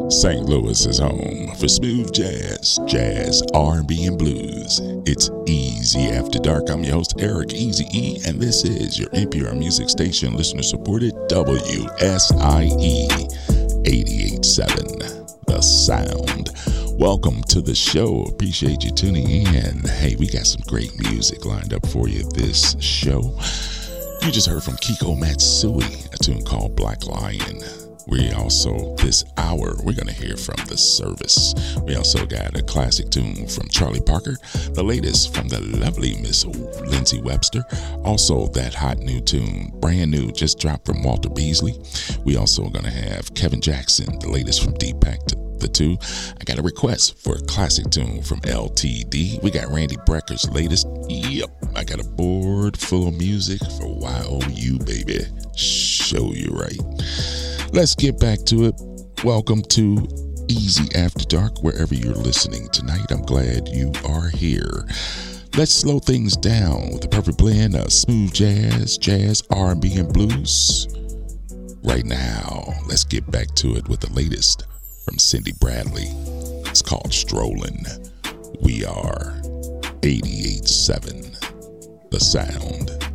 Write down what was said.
St. Louis is home for smooth jazz, R&B, and blues. It's Easy After Dark. I'm your host, Eric Easy E, and this is your NPR music station, listener-supported WSIE 88.7, The Sound. Welcome to the show. Appreciate you tuning in. Hey, we got some great music lined up for you this show. You just heard from Kiko Matsui, a tune called Black Lion. We also, this hour, we're going to hear from The Service. We also got a classic tune from Charlie Parker, the latest from the lovely Miss Lindsay Webster. Also, that hot new tune, brand new, just dropped from Walter Beasley. We also going to have Kevin Jackson, the latest from Deepak the Two. I got a request for a classic tune from LTD. We got Randy Brecker's latest. Yep, I got a board full of music for YOU, baby. Show you right. Let's get back to it. Welcome to Easy After Dark, wherever you're listening tonight. I'm glad you are here. Let's slow things down with a perfect blend of smooth jazz, R&B, and blues. Right now, let's get back to it with the latest from Cindy Bradley. It's called Strolling. We are 88.7, The Sound.